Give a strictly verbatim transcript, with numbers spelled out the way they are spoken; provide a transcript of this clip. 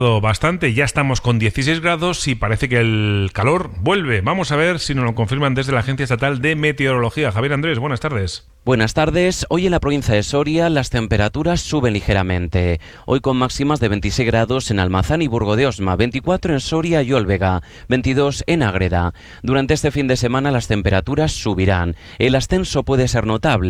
Bastante, ya estamos con dieciséis grados y parece que el calor vuelve. Vamos a ver si nos lo confirman desde la Agencia Estatal de Meteorología. Javier Andrés, buenas tardes. Buenas tardes. Hoy en la provincia de Soria las temperaturas suben ligeramente. Hoy con máximas de veintiséis grados en Almazán y Burgo de Osma, veinticuatro en Soria y Olvega, veintidós en Ágreda. Durante este fin de semana las temperaturas subirán. El ascenso puede ser notable.